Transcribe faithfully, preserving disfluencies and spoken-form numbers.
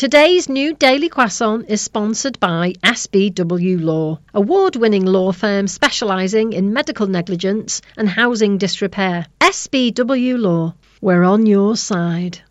Today's new Daily Croissant is sponsored by S B W Law, award-winning law firm specialising in medical negligence and housing disrepair. S B W Law, we're on your side.